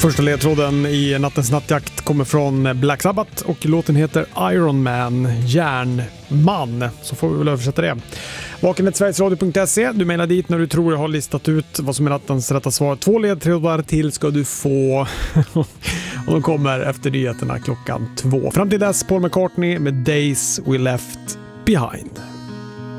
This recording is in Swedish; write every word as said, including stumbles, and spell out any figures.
Första ledtråden i nattens nattjakt kommer från Black Sabbath och låten heter Iron Man, järnman. Så får vi väl översätta det. Vakenet sverigesradio punkt se. Du mejlar dit när du tror jag har listat ut vad som är nattens rätta svar. Två ledtrådar till ska du få. Och de kommer efter nyheterna klockan två. Fram till dess Paul McCartney med Days We Left Behind.